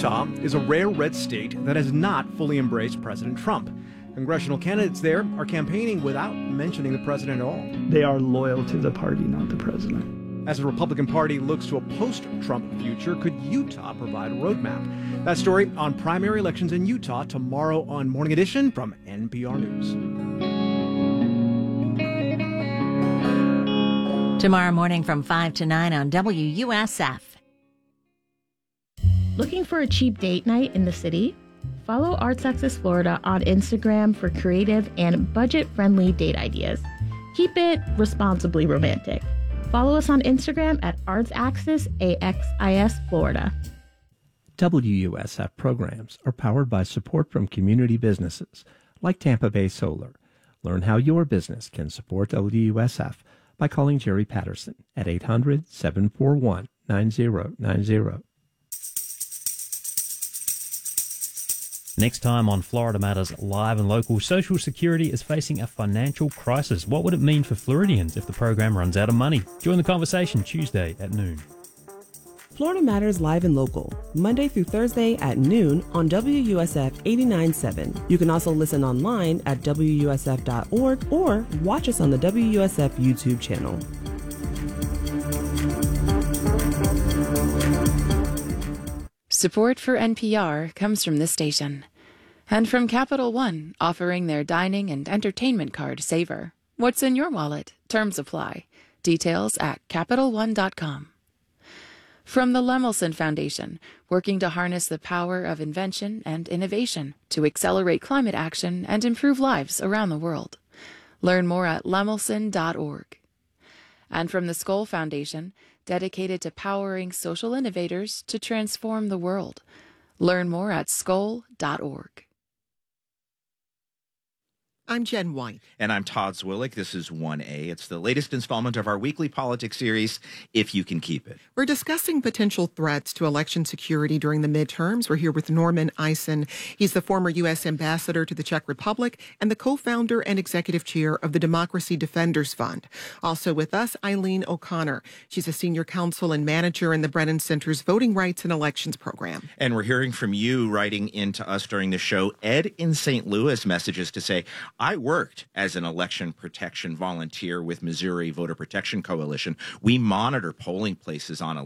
Utah is a rare red state that has not fully embraced President Trump. Congressional candidates there are campaigning without mentioning the president at all. They are loyal to the party, not the president. As the Republican Party looks to a post-Trump future, could Utah provide a roadmap? That story on primary elections in Utah tomorrow on Morning Edition from NPR News. Tomorrow morning from 5 to 9 on WUSF. Looking for a cheap date night in the city? Follow Arts Axis Florida on Instagram for creative and budget-friendly date ideas. Keep it responsibly romantic. Follow us on Instagram at Arts Axis AXIS Florida. WUSF programs are powered by support from community businesses like Tampa Bay Solar. Learn how your business can support WUSF by calling Jerry Patterson at 800-741-9090. Next time on Florida Matters Live and Local, Social Security is facing a financial crisis. What would it mean for Floridians if the program runs out of money? Join the conversation Tuesday at noon. Florida Matters Live and Local, Monday through Thursday at noon on WUSF 89.7. You can also listen online at WUSF.org or watch us on the WUSF YouTube channel. Support for NPR comes from this station. And from Capital One, offering their dining and entertainment card Saver. What's in your wallet? Terms apply. Details at CapitalOne.com. From the Lemelson Foundation, working to harness the power of invention and innovation to accelerate climate action and improve lives around the world. Learn more at lemelson.org. And from the Skoll Foundation, dedicated to powering social innovators to transform the world. Learn more at skoll.org. I'm Jen White. And I'm Todd Zwillick. This is 1A. It's the latest installment of our weekly politics series, If You Can Keep It. We're discussing potential threats to election security during the midterms. We're here with Norman Eisen. He's the former U.S. ambassador to the Czech Republic and the co-founder and executive chair of the Democracy Defenders Fund. Also with us, Eileen O'Connor. She's a senior counsel and manager in the Brennan Center's Voting Rights and Elections program. And we're hearing from you writing into us during the show. Ed in St. Louis messages to say, I worked as an election protection volunteer with Missouri Voter Protection Coalition. We monitor polling places on